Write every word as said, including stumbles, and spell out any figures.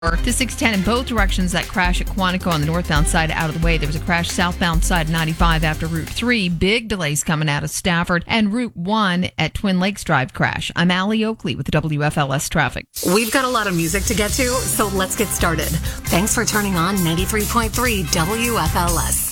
To six ten in both directions. That crash at Quantico on the northbound side out of the way. There was a crash southbound side ninety-five after Route three. Big delays coming out of Stafford. And Route one at Twin Lakes Drive crash. I'm Allie Oakley with the W F L S traffic. We've got a lot of music to get to, so let's get started. Thanks for turning on ninety-three point three W F L S.